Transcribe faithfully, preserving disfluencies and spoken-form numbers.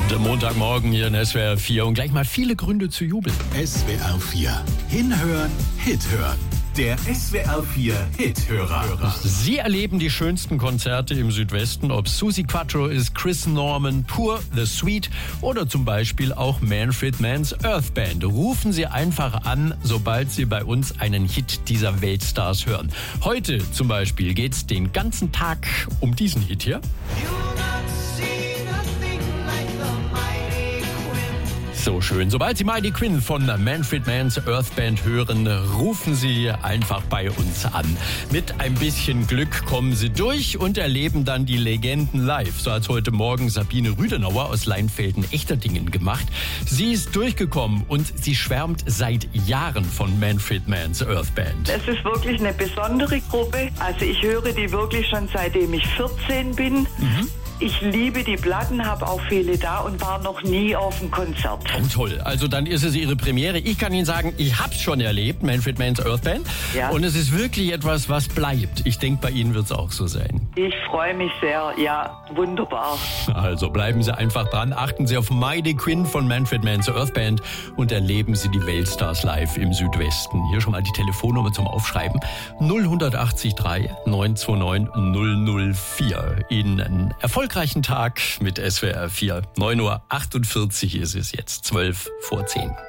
Der Montagmorgen hier in S W R vier und gleich mal viele Gründe zu jubeln. S W R vier. Hinhören, Hit hören. Der S W R vier Hithörer. Sie erleben die schönsten Konzerte im Südwesten, ob Suzi Quatro ist, Chris Norman, Pur, The Sweet oder zum Beispiel auch Manfred Mann's Earth Band. Rufen Sie einfach an, sobald Sie bei uns einen Hit dieser Weltstars hören. Heute zum Beispiel geht's den ganzen Tag um diesen Hit hier. So schön. Sobald Sie Mighty Quinn von Manfred Mann's Earth Band hören, rufen Sie einfach bei uns an. Mit ein bisschen Glück kommen Sie durch und erleben dann die Legenden live. So hat heute Morgen Sabine Rüdenauer aus Leinfelden-Echterdingen gemacht. Sie ist durchgekommen und sie schwärmt seit Jahren von Manfred Mann's Earth Band. Es ist wirklich eine besondere Gruppe. Also ich höre die wirklich schon seitdem ich vierzehn bin. Mhm. Ich liebe die Platten, habe auch viele da und war noch nie auf dem Konzert. Oh, toll. Also dann ist es Ihre Premiere. Ich kann Ihnen sagen, ich habe es schon erlebt, Manfred Mann's Earth Band. Ja. Und es ist wirklich etwas, was bleibt. Ich denke, bei Ihnen wird es auch so sein. Ich freue mich sehr. Ja, wunderbar. Also bleiben Sie einfach dran. Achten Sie auf Mighty Quinn von Manfred Mann's Earth Band und erleben Sie die Weltstars live im Südwesten. Hier schon mal die Telefonnummer zum Aufschreiben. null acht drei neun zwei neun null null vier. Ihnen einen erfolgreichen Tag mit S W R vier. neun Uhr achtundvierzig ist es jetzt, zwölf vor zehn.